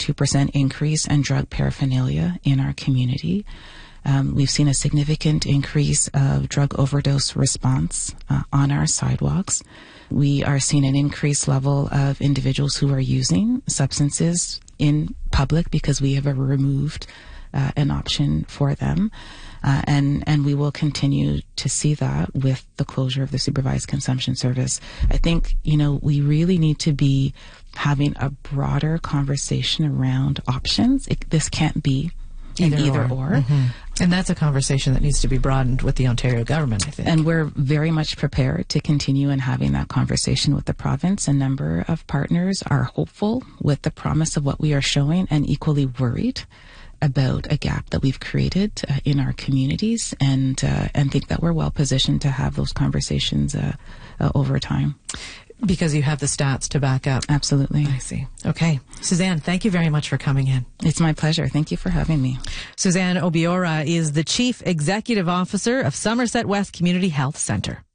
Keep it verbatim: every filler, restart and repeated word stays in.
two percent increase in drug paraphernalia in our community. Um, we've seen a significant increase of drug overdose response uh, on our sidewalks. We are seeing an increased level of individuals who are using substances in public because we have removed uh, an option for them. Uh, and, and we will continue to see that with the closure of the supervised consumption service. I think, you know, we really need to be having a broader conversation around options. It, this can't be Either, either or. or. Mm-hmm. And that's a conversation that needs to be broadened with the Ontario government, I think. And we're very much prepared to continue in having that conversation with the province. A number of partners are hopeful with the promise of what we are showing and equally worried about a gap that we've created uh, in our communities, and uh, and think that we're well positioned to have those conversations uh, uh, over time. Because you have the stats to back up. Absolutely. I see. Okay. Suzanne, thank you very much for coming in. It's my pleasure. Thank you for having me. Suzanne Obiora is the Chief Executive Officer of Somerset West Community Health Centre.